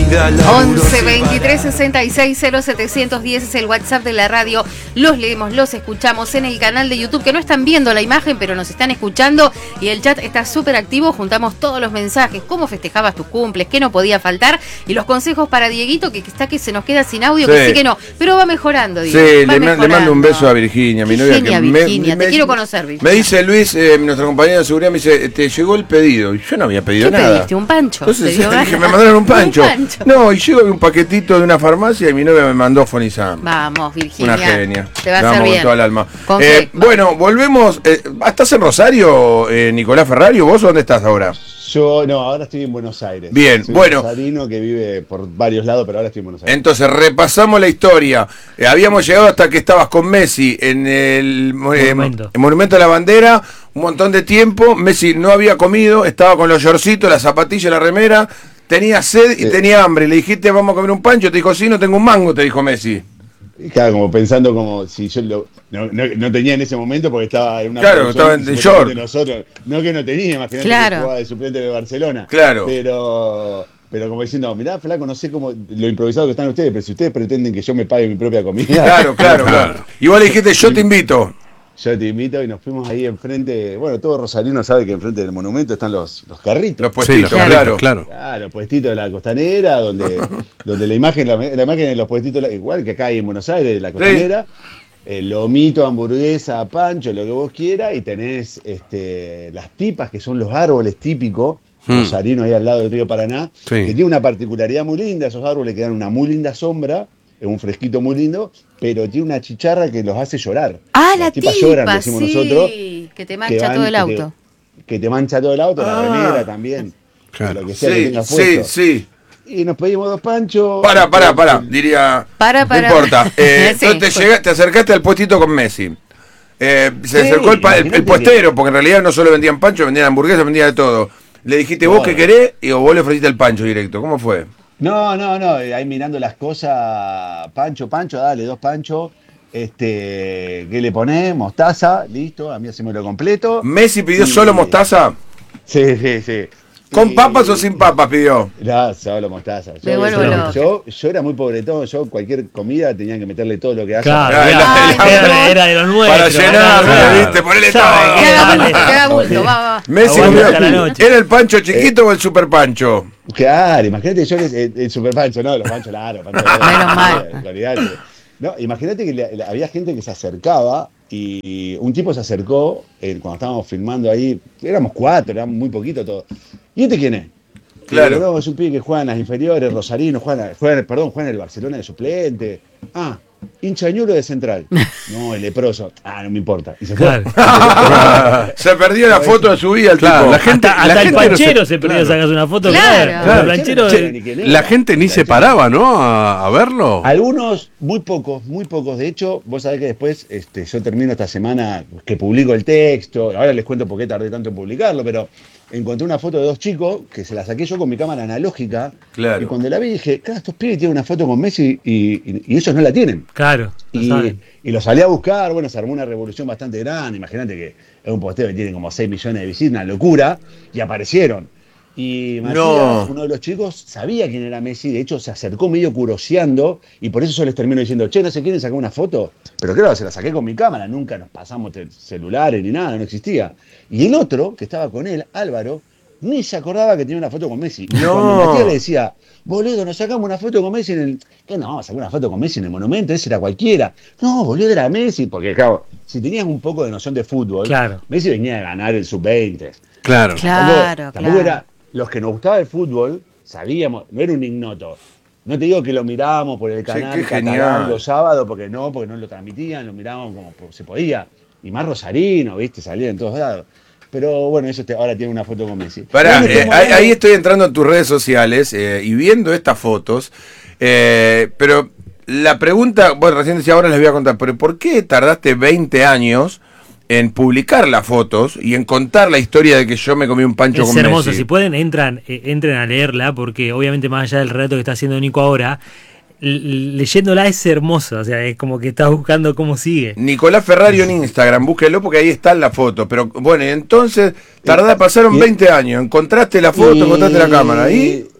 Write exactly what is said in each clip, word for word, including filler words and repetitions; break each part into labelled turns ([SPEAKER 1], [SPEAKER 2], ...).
[SPEAKER 1] once veintitrés sesenta y seis cero setecientos diez es el WhatsApp de la radio. Los leemos, los escuchamos en el canal de YouTube, que no están viendo la imagen, pero nos están escuchando. Y el chat está súper activo. Juntamos todos los mensajes. ¿Cómo festejabas tus cumples? ¿Qué no podía faltar? Y los consejos para Dieguito, que está que se nos queda sin audio, sí. que sí que no. Pero va mejorando, Diego.
[SPEAKER 2] Sí,
[SPEAKER 1] va
[SPEAKER 2] le, le mando un beso a Virginia, mi novia.
[SPEAKER 1] Genia,
[SPEAKER 2] que
[SPEAKER 1] Virginia,
[SPEAKER 2] me,
[SPEAKER 1] te
[SPEAKER 2] me,
[SPEAKER 1] quiero conocer, Virginia.
[SPEAKER 2] Me dice Luis, eh, nuestro compañero de seguridad, me dice, te llegó el pedido. Y yo no había pedido
[SPEAKER 1] ¿Qué
[SPEAKER 2] nada.
[SPEAKER 1] pediste? ¿Un pancho?
[SPEAKER 2] Entonces dije, me mandaron un pancho. un pancho. No, y llego un paquetito de una farmacia y mi novia me mandó Fonizam.
[SPEAKER 1] Vamos, Virginia.
[SPEAKER 2] Una genia.
[SPEAKER 1] Te va a hacer bien.
[SPEAKER 2] Con todo el alma. Eh, bueno, volvemos. Eh, ¿Estás en Rosario, eh, Nicolás Ferrario? ¿Vos dónde estás ahora?
[SPEAKER 3] Yo, no, ahora estoy en Buenos Aires.
[SPEAKER 2] Bien,
[SPEAKER 3] Soy
[SPEAKER 2] bueno.
[SPEAKER 3] un rosarino que vive por varios lados, pero ahora estoy en Buenos Aires.
[SPEAKER 2] Entonces, repasamos la historia. Eh, habíamos llegado hasta que estabas con Messi en el monumento. Eh, el monumento de la Bandera, un montón de tiempo. Messi no había comido, estaba con los shortcitos, la zapatilla, la remera, tenía sed y sí. tenía hambre. Le dijiste, vamos a comer un pancho, te dijo, sí, no tengo un mango, te dijo Messi.
[SPEAKER 3] Claro, como pensando como si yo lo, no, no, no tenía en ese momento porque estaba en una
[SPEAKER 2] claro, estaba en short
[SPEAKER 3] de nosotros, no que no tenía, imagínate
[SPEAKER 1] claro.
[SPEAKER 3] que jugaba de suplente de Barcelona,
[SPEAKER 2] claro,
[SPEAKER 3] pero pero como diciendo, mirá, flaco, no sé cómo lo improvisado que están ustedes, pero si ustedes pretenden que yo me pague mi propia comida,
[SPEAKER 2] claro, claro, claro. Y vos le dijiste, yo te invito.
[SPEAKER 3] Yo te invito y nos fuimos ahí enfrente. Bueno, todo rosarino sabe que enfrente del monumento están los, los carritos.
[SPEAKER 2] Los puestitos,
[SPEAKER 4] sí, los
[SPEAKER 2] claro.
[SPEAKER 4] claro.
[SPEAKER 3] Claro, los puestitos de la costanera, donde, donde la imagen, la, la imagen de los puestitos, igual que acá hay en Buenos Aires, de la costanera, sí. el lomito, hamburguesa, pancho, lo que vos quieras, y tenés este, las tipas, que son los árboles típicos, hmm. rosarinos ahí al lado del río Paraná, sí. que tiene una particularidad muy linda, esos árboles que dan una muy linda sombra. Es un fresquito muy lindo, pero tiene una chicharra que los hace llorar.
[SPEAKER 1] Ah, la
[SPEAKER 3] tipa
[SPEAKER 1] tipa,
[SPEAKER 3] lloran, decimos
[SPEAKER 1] sí,
[SPEAKER 3] nosotros.
[SPEAKER 1] Que te mancha
[SPEAKER 3] que van,
[SPEAKER 1] todo el
[SPEAKER 3] que
[SPEAKER 1] auto.
[SPEAKER 3] Te, que te mancha todo el auto, ah, la remera también.
[SPEAKER 2] Claro.
[SPEAKER 3] Lo que sea
[SPEAKER 2] sí,
[SPEAKER 3] que tengas puesto.
[SPEAKER 2] sí, sí.
[SPEAKER 3] Y nos pedimos dos panchos.
[SPEAKER 2] Para, para, para, diría.
[SPEAKER 1] Para, para.
[SPEAKER 2] No importa. Eh,
[SPEAKER 1] sí,
[SPEAKER 2] entonces
[SPEAKER 1] pues.
[SPEAKER 2] llega, te acercaste al puestito con Messi. Eh, se
[SPEAKER 3] sí,
[SPEAKER 2] acercó el, el, el puestero,
[SPEAKER 3] que...
[SPEAKER 2] porque en realidad no solo vendían pancho, vendían hamburguesas, vendían de todo. Le dijiste, ¿vos qué querés? Y vos le ofreciste el pancho directo. ¿Cómo fue?
[SPEAKER 3] No, no, no, ahí mirando las cosas, pancho, pancho, dale, dos panchos, este, ¿qué le ponés? Mostaza, listo, a mí hacemos lo completo.
[SPEAKER 2] ¿Messi pidió
[SPEAKER 3] y...
[SPEAKER 2] solo mostaza?
[SPEAKER 3] Sí, sí, sí.
[SPEAKER 2] ¿Con
[SPEAKER 3] y...
[SPEAKER 2] papas o sin papas pidió?
[SPEAKER 3] No, solo mostaza. Yo, yo, yo, yo era muy pobretón, yo cualquier comida tenía que meterle todo lo que hace.
[SPEAKER 4] Claro, ah, era,
[SPEAKER 1] Ay,
[SPEAKER 4] era, era de los nuestros.
[SPEAKER 2] Para llenar,
[SPEAKER 4] claro.
[SPEAKER 2] ¿viste? Ponele todo.
[SPEAKER 1] Queda bulto, va, va.
[SPEAKER 2] Messi comió, ¿era el pancho chiquito eh, o el super pancho?
[SPEAKER 3] Claro, imagínate yo el, el, el super pancho, no, los panchos largos. Pancho largo,
[SPEAKER 1] menos mal.
[SPEAKER 3] No, imagínate que le, le, había gente que se acercaba y un tipo se acercó eh, cuando estábamos filmando ahí, éramos cuatro, éramos muy poquito todos. ¿Y este quién es?
[SPEAKER 2] Claro.
[SPEAKER 3] Digo, no, es un pibe que juega en las inferiores, rosarino, juega, juega, perdón, juega en el Barcelona de suplente. Ah, hinchañuelo de Central. No, el leproso. Ah, no me importa. Y se fue.
[SPEAKER 2] Claro. Se perdió la foto de su vida el
[SPEAKER 4] claro,
[SPEAKER 2] tipo.
[SPEAKER 4] La gente, hasta,
[SPEAKER 2] la
[SPEAKER 4] hasta
[SPEAKER 2] gente
[SPEAKER 4] el panchero
[SPEAKER 2] no
[SPEAKER 4] se, se perdió, claro. Sacarse una foto.
[SPEAKER 1] Claro.
[SPEAKER 4] Claro.
[SPEAKER 1] Claro.
[SPEAKER 4] El planchero,
[SPEAKER 3] de...
[SPEAKER 4] la gente ni se paraba, ¿no? A, a verlo.
[SPEAKER 3] Algunos, muy pocos, muy pocos. De hecho, vos sabés que después este, yo termino esta semana que publico el texto. Ahora les cuento por qué tardé tanto en publicarlo, pero encontré una foto de dos chicos que se la saqué yo con mi cámara analógica.
[SPEAKER 2] Claro.
[SPEAKER 3] Y cuando la vi dije, claro, estos pibes tienen una foto con Messi y, y, y ellos no la tienen.
[SPEAKER 4] Claro.
[SPEAKER 3] Y, y lo salí a buscar, bueno, se armó una revolución bastante grande. Imagínate que es un posteo que tiene como seis millones de visitas, una locura, y aparecieron. Y Matías, no. uno de los chicos, sabía quién era Messi, de hecho se acercó medio curoseando, y por eso yo les termino diciendo, che, ¿no se quieren sacar una foto? Pero claro, se la saqué con mi cámara, nunca nos pasamos celulares ni nada, no existía. Y el otro, que estaba con él, Álvaro, ni se acordaba que tenía una foto con Messi. Y
[SPEAKER 2] no.
[SPEAKER 3] cuando Matías le decía, boludo, nos sacamos una foto con Messi en el... ¿Qué no? Sacamos una foto con Messi en el Monumento, ese era cualquiera. No, boludo, era Messi, porque claro, si tenías un poco de noción de fútbol,
[SPEAKER 4] claro.
[SPEAKER 3] Messi venía a ganar el sub veinte.
[SPEAKER 4] Claro.
[SPEAKER 1] Claro,
[SPEAKER 3] tampoco, tampoco
[SPEAKER 1] claro.
[SPEAKER 3] era... Los que nos gustaba el fútbol, sabíamos, no era un ignoto. No te digo que lo mirábamos por el canal
[SPEAKER 2] sí,
[SPEAKER 3] catalán los sábados, porque no, porque no lo transmitían, lo mirábamos como se podía. Y más rosarino, ¿viste? Salía en todos lados. Pero bueno, eso te, ahora tiene una foto con Messi.
[SPEAKER 2] Pará, eh, ahí, ahí estoy entrando en tus redes sociales eh, y viendo estas fotos, eh, pero la pregunta, bueno, recién decía, ahora les voy a contar, pero ¿por qué tardaste veinte años en publicar las fotos y en contar la historia de que yo me comí un pancho
[SPEAKER 4] es
[SPEAKER 2] con Messi?
[SPEAKER 4] Es hermoso, si pueden, entran, eh, entren a leerla, porque obviamente más allá del relato que está haciendo Nico ahora, leyéndola es hermosa, o sea, es como que estás buscando cómo sigue.
[SPEAKER 2] Nicolás Ferrario en Instagram, búsquelo porque ahí está la foto. Pero bueno, entonces tardá, pasaron veinte años, encontraste la foto, y, encontraste la cámara. ¿Y?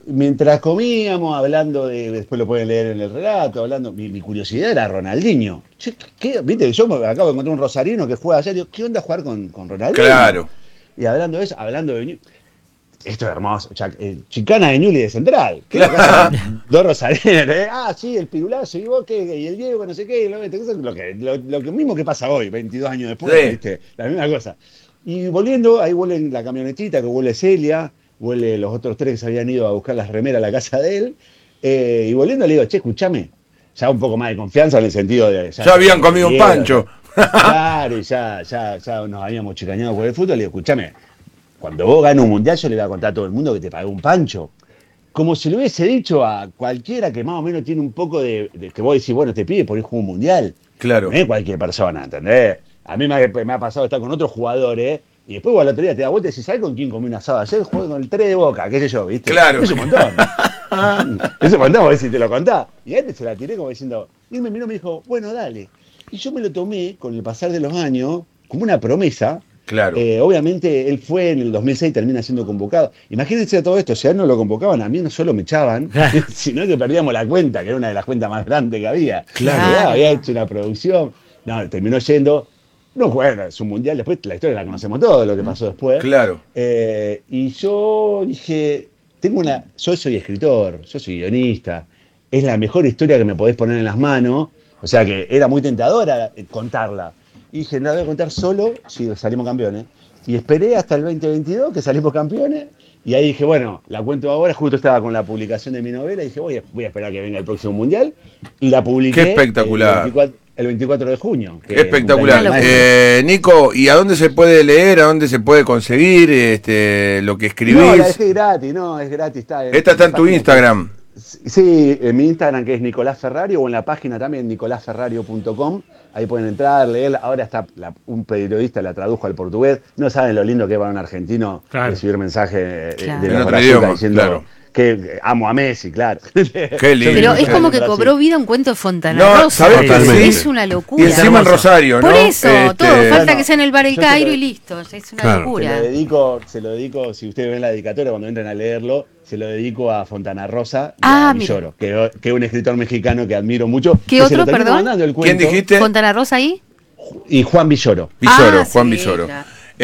[SPEAKER 3] mientras comíamos, hablando de, después lo pueden leer en el relato, hablando, mi, mi curiosidad era Ronaldinho. Che, ¿qué? Viste, yo me acabo de encontrar un rosarino que juega allá, digo, ¿qué onda jugar con, con Ronaldinho?
[SPEAKER 2] Claro.
[SPEAKER 3] Y hablando de eso, hablando de... Esto es hermoso, Chac, eh, chicana de Ñuli de Central. ¿Qué
[SPEAKER 2] Claro.
[SPEAKER 3] Dos rosarinos, ¿eh? Ah, sí, el pirulazo, y vos, ¿qué? Y el Diego, no sé qué, lo, lo, que, lo, lo que mismo que pasa hoy, veintidós años después,
[SPEAKER 2] Sí.
[SPEAKER 3] ¿viste? La misma cosa. Y volviendo, ahí vuelve la camionetita, que vuelve Celia, vuelve los otros tres que se habían ido a buscar las remeras a la casa de él, eh, y volviendo le digo, che, escúchame, ya un poco más de confianza en el sentido de...
[SPEAKER 2] Ya, ya habían comido un pancho.
[SPEAKER 3] Claro, y ya, ya, ya nos habíamos chicañado por el fútbol, le digo, escúchame, cuando vos ganes un mundial, yo le voy a contar a todo el mundo que te pagué un pancho. Como si lo hubiese dicho a cualquiera que más o menos tiene un poco de... de que vos decís, bueno, este pibe por ir jugar un mundial.
[SPEAKER 2] Claro.
[SPEAKER 3] No es cualquier persona, ¿entendés? A mí me ha, me ha pasado estar con otros jugadores y después vos al otro día te das vuelta y decís, ¿sabes con quién comí un asado ayer? Jugué con el tres de Boca, qué sé yo, ¿viste?
[SPEAKER 2] Claro.
[SPEAKER 3] Es un montón. Es un montón, vos si te lo contás. Y a este se la tiré como diciendo... Y él me miró y me dijo, bueno, dale. Y yo me lo tomé, con el pasar de los años, como una promesa.
[SPEAKER 2] Claro.
[SPEAKER 3] Eh, obviamente él fue en el dos mil seis, termina siendo convocado. Imagínense todo esto, si a él no lo convocaban, a mí no solo me echaban, sino que perdíamos la cuenta, que era una de las cuentas más grandes que había.
[SPEAKER 1] Claro.
[SPEAKER 3] Ya, había hecho una producción. No, terminó yendo. No, bueno, es un mundial, después la historia la conocemos todo, lo que pasó después.
[SPEAKER 2] Claro.
[SPEAKER 3] Eh, y yo dije, tengo una. Yo soy escritor, yo soy guionista. Es la mejor historia que me podés poner en las manos. O sea que era muy tentadora contarla. Y dije, la voy a contar solo si salimos campeones. Y esperé hasta el veinte veintidós que salimos campeones. Y ahí dije, bueno, la cuento ahora. Justo estaba con la publicación de mi novela. Y dije, voy a, voy a esperar que venga el próximo mundial. Y la publiqué.
[SPEAKER 2] Qué espectacular.
[SPEAKER 3] El veinticuatro, el veinticuatro de junio.
[SPEAKER 2] Qué espectacular.
[SPEAKER 1] Una
[SPEAKER 2] Eh, Nico, ¿y a dónde se puede leer? ¿A dónde se puede conseguir este, lo que escribís?
[SPEAKER 3] No, la dejé gratis, no, es gratis. Está en,
[SPEAKER 2] Esta está en tu
[SPEAKER 3] página.
[SPEAKER 2] Instagram.
[SPEAKER 3] Sí, en mi Instagram, que es Nicolás Ferrario, o en la página también nicolás ferrario punto com. Ahí pueden entrar, leer. Ahora está la, un periodista la tradujo al portugués. No saben lo lindo que es para un argentino
[SPEAKER 4] Claro.
[SPEAKER 3] recibir mensajes
[SPEAKER 1] Claro.
[SPEAKER 3] de
[SPEAKER 2] En
[SPEAKER 3] los
[SPEAKER 2] otro
[SPEAKER 3] brazucas
[SPEAKER 2] idioma,
[SPEAKER 3] diciendo
[SPEAKER 2] claro.
[SPEAKER 3] que amo a Messi, claro.
[SPEAKER 2] Qué lindo.
[SPEAKER 1] Pero es
[SPEAKER 3] Claro,
[SPEAKER 1] como que
[SPEAKER 3] Brasil.
[SPEAKER 1] cobró vida un cuento de Fontana
[SPEAKER 2] No,
[SPEAKER 1] Rosa.
[SPEAKER 2] ¿sabés
[SPEAKER 4] que sí?
[SPEAKER 1] Es una locura.
[SPEAKER 2] Y encima en Rosario, ¿no?
[SPEAKER 1] Por eso,
[SPEAKER 2] Este,
[SPEAKER 1] todo, falta
[SPEAKER 3] bueno,
[SPEAKER 1] que sea en el bar El
[SPEAKER 3] yo te
[SPEAKER 1] Cairo
[SPEAKER 3] lo-
[SPEAKER 1] y listo. Es una
[SPEAKER 5] Claro.
[SPEAKER 3] Se
[SPEAKER 1] locura.
[SPEAKER 3] lo dedico, se lo dedico, si ustedes ven la dedicatoria cuando entren a leerlo, se lo dedico a Fontana Rosa y
[SPEAKER 1] Ah,
[SPEAKER 3] a
[SPEAKER 1] mira.
[SPEAKER 3] Villoro, que, que es un escritor mexicano que admiro mucho.
[SPEAKER 1] ¿Qué
[SPEAKER 3] que se
[SPEAKER 1] otro,
[SPEAKER 3] lo termino
[SPEAKER 1] perdón?
[SPEAKER 3] mandando el
[SPEAKER 2] ¿Quién
[SPEAKER 3] cuento.
[SPEAKER 2] dijiste?
[SPEAKER 1] ¿Fontana Rosa ahí?
[SPEAKER 3] Y Juan Villoro.
[SPEAKER 2] Villoro,
[SPEAKER 1] Ah,
[SPEAKER 2] Juan
[SPEAKER 1] sí,
[SPEAKER 2] Villoro.
[SPEAKER 1] claro.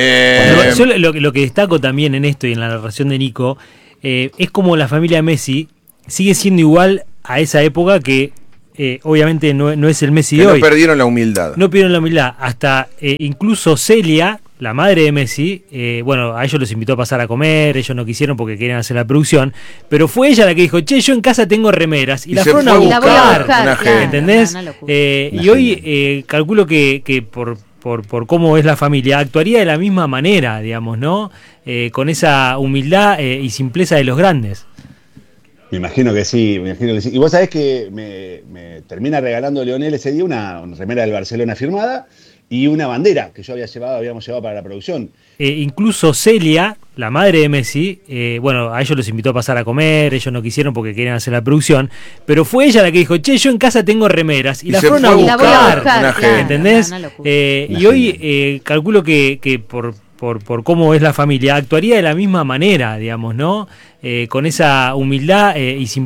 [SPEAKER 2] Eh,
[SPEAKER 4] Yo lo, lo que destaco también en esto y en la narración de Nico eh, es como la familia Messi sigue siendo igual a esa época que eh, obviamente no, no es el Messi
[SPEAKER 2] que
[SPEAKER 4] de
[SPEAKER 2] no
[SPEAKER 4] hoy.
[SPEAKER 2] perdieron la humildad.
[SPEAKER 4] No pidieron la humildad. Hasta eh, incluso Celia, la madre de Messi, eh, bueno, a ellos los invitó a pasar a comer, ellos no quisieron porque querían hacer la producción, pero fue ella la que dijo, che, yo en casa tengo remeras y,
[SPEAKER 2] Y
[SPEAKER 4] la
[SPEAKER 2] se
[SPEAKER 4] fueron
[SPEAKER 2] fue
[SPEAKER 4] a
[SPEAKER 2] a
[SPEAKER 1] Y la voy a
[SPEAKER 4] buscar.
[SPEAKER 1] buscar,
[SPEAKER 2] una
[SPEAKER 1] claro,
[SPEAKER 4] ¿Entendés?
[SPEAKER 1] una locura.
[SPEAKER 4] Eh,
[SPEAKER 3] Una
[SPEAKER 4] y hoy
[SPEAKER 3] genia.
[SPEAKER 4] eh, calculo que, que por, por, por cómo es la familia, actuaría de la misma manera, digamos, ¿no? Eh, con esa humildad eh, y simpleza de los grandes.
[SPEAKER 3] Me imagino que sí, me imagino que sí. Y vos sabés que me, me termina regalando Leonel ese día una, una remera del Barcelona firmada y una bandera que yo había llevado, habíamos llevado para la producción.
[SPEAKER 4] Eh, incluso Celia, la madre de Messi, eh, bueno, a ellos los invitó a pasar a comer, ellos no quisieron porque querían hacer la producción, pero fue ella la que dijo, che, yo en casa tengo remeras y,
[SPEAKER 2] Y
[SPEAKER 4] la
[SPEAKER 2] se
[SPEAKER 4] fueron
[SPEAKER 2] fue
[SPEAKER 4] a
[SPEAKER 2] a
[SPEAKER 1] Y la voy a
[SPEAKER 4] buscar.
[SPEAKER 1] buscar,
[SPEAKER 2] Una
[SPEAKER 1] claro,
[SPEAKER 2] genia.
[SPEAKER 4] ¿Entendés?
[SPEAKER 1] una locura.
[SPEAKER 4] Eh,
[SPEAKER 3] Una
[SPEAKER 4] y hoy
[SPEAKER 3] genia.
[SPEAKER 4] eh, calculo que, que por, por, por cómo es la familia, actuaría de la misma manera, digamos, ¿no? Eh, con esa humildad eh, y simpleza